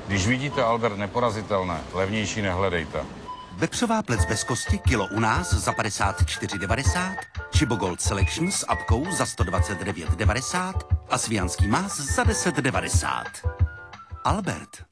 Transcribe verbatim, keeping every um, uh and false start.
Když vidíte Albert neporazitelné, levnější nehledejte. Vepřová plec bez kosti, kilo u nás za padesát čtyři devadesát, Chibo Gold Selection s apkou za sto dvacet devět devadesát a svijanský más za deset devadesát. Albert.